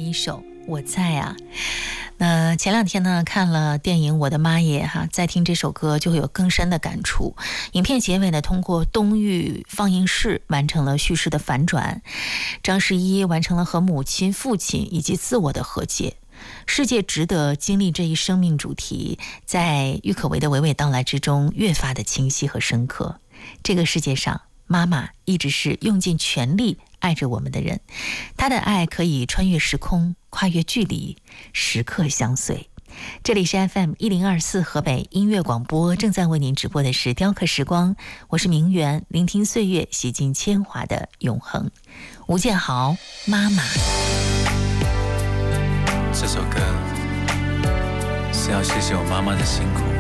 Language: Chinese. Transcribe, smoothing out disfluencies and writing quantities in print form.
一首我在啊。那前两天呢看了电影《我的妈耶》哈，再听这首歌就会有更深的感触。影片结尾呢，通过东域放映室完成了叙事的反转，张十一完成了和母亲、父亲以及自我的和解。世界值得经历这一生命主题，在郁可唯的娓娓道来之中越发的清晰和深刻。这个世界上，妈妈一直是用尽全力爱着我们的人，她的爱可以穿越时空，跨越距离，时刻相随。这里是 FM1024 河北音乐广播，正在为您直播的是雕刻时光，我是明媛，聆听岁月洗尽铅华的永恒。吴建豪，妈妈。 这首歌是要谢谢我妈妈的辛苦。